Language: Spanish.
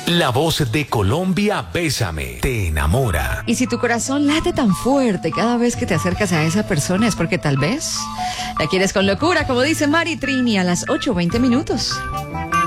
La voz de Colombia, Bésame, te enamora. Y si tu corazón late tan fuerte cada vez que te acercas a esa persona es porque tal vez la quieres con locura, como dice Mari Trini a las 8:20.